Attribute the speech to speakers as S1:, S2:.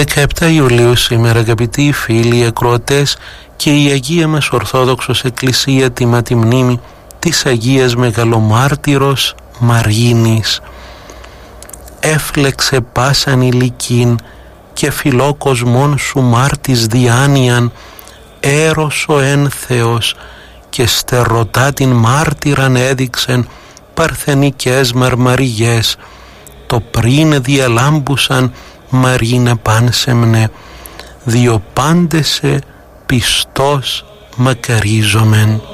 S1: 17 Ιουλίου σήμερα, αγαπητοί φίλοι ακροατές, και η Αγία μας Ορθόδοξος Εκκλησία τιμά τη μνήμη της Αγίας Μεγαλομάρτυρος Μαρίνης. Έφλεξε πάσαν ηλικήν και φιλόκοσμον σου μάρτης διάνοιαν, έρωσο εν Θεός και στερωτά την μάρτυραν έδειξεν παρθενικές μαρμαριές, το πριν διαλάμπουσαν Μαρίνε πάνσεμνε, διοπάντεσε πιστός μακαρίζομεν.